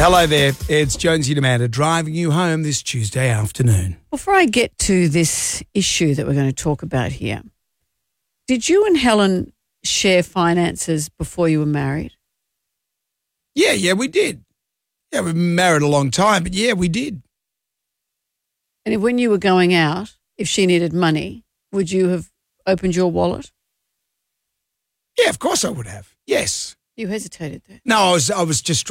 Hello there, it's Jonesy and Amanda driving you home this Tuesday afternoon. Before I get to this issue that we're going to talk about here, did you and Helen share finances before you were married? Yeah, we did. Yeah, we've been married a long time, but yeah, we did. And when you were going out, if she needed money, would you have opened your wallet? Yeah, of course I would have. Yes. You hesitated there. No, I was just,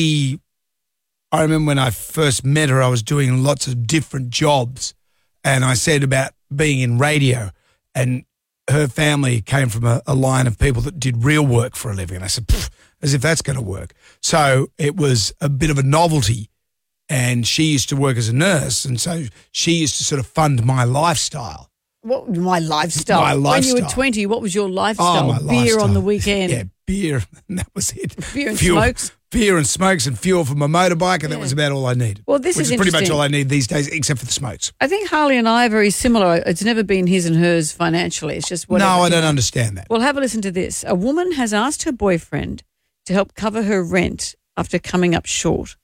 I remember when I first met her, I was doing lots of different jobs, and I said about being in radio, and her family came from a line of people that did real work for a living. And I said, as if that's going to work. So it was a bit of a novelty, and she used to work as a nurse, and so she used to sort of fund my lifestyle. What my lifestyle? My lifestyle. When you were 20, what was your lifestyle? My beer lifestyle. on the weekend. Yeah, beer, and that was it. Beer and fuel, smokes. Beer and smokes and fuel for my motorbike, and that was about all I needed. Well, this which is pretty much interesting. all I need these days, except for the smokes. I think Harley and I are very similar. It's never been his and hers financially. It's just whatever. No, I don't understand that. Well, have a listen to this. A woman has asked her boyfriend to help cover her rent after coming up short,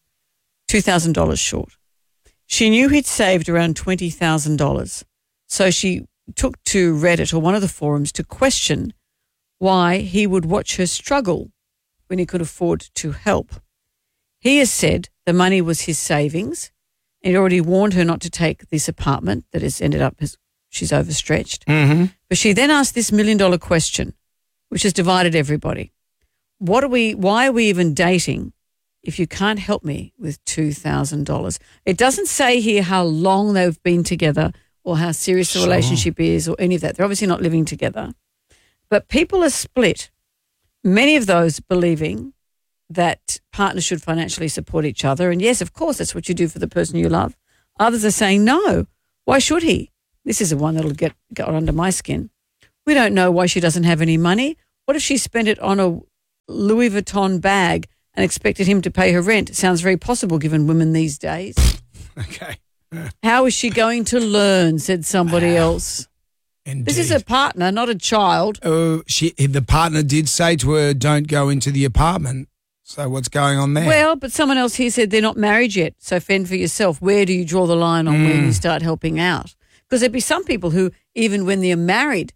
$2,000 short. She knew he'd saved around $20,000, so she took to Reddit or one of the forums to question why he would watch her struggle when he could afford to help. He has said the money was his savings. He'd already warned her not to take this apartment that has ended up as she's overstretched. Mm-hmm. But she then asked this $1 million question, which has divided everybody. Why are we even dating if you can't help me with $2,000? It doesn't say here how long they've been together or how serious the relationship is or any of that. They're obviously not living together. But people are split. Many of those believing that partners should financially support each other. And yes, of course, that's what you do for the person you love. Others are saying, no, why should he? This is the one that'll get under my skin. We don't know why she doesn't have any money. What if she spent it on a Louis Vuitton bag and expected him to pay her rent? It sounds very possible given women these days. Okay. How is she going to learn, said somebody else. Indeed. This is a partner, not a child. Oh, the partner did say to her, don't go into the apartment. So what's going on there? Well, but someone else here said they're not married yet, so fend for yourself. Where do you draw the line on when you start helping out? Because there'd be some people who, even when they're married,